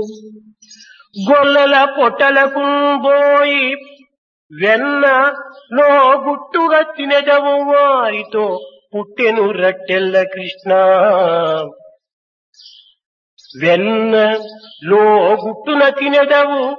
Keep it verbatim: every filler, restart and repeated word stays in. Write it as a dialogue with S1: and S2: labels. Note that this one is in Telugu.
S1: గొల్లల పొట్టలకు పోయి వెన్న లో గుట్టుగా తినదవు వారితో పుట్టెను రట్టెల్ల కృష్ణ. వెన్న లో గుట్టున తినదవు